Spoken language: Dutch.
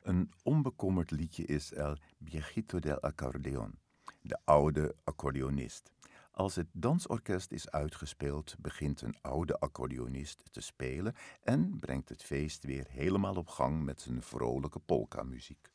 Een onbekommerd liedje is El Viejito del Acordeón, de oude accordeonist. Als het dansorkest is uitgespeeld, begint een oude accordeonist te spelen en brengt het feest weer helemaal op gang met zijn vrolijke polka-muziek.